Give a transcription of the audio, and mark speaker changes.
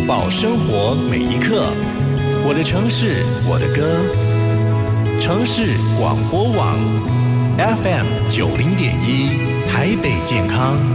Speaker 1: 引爆生活每一刻。我的城市，我的歌。城市广播网 FM 90.1，台北健康